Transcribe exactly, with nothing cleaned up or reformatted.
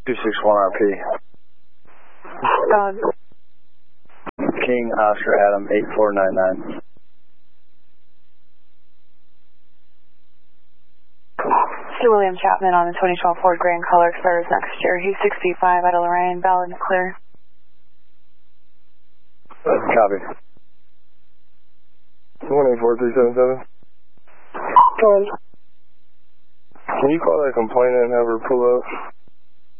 two six one R P. Dog. King Oscar Adam eight four nine nine. Sir William Chapman on the twenty twelve Ford Grand Color expires next year. He's sixty-five out of Lorraine, valid and clear. Copy. one eight four three seven seven. Go ahead. Can you call that complainant and have her pull up?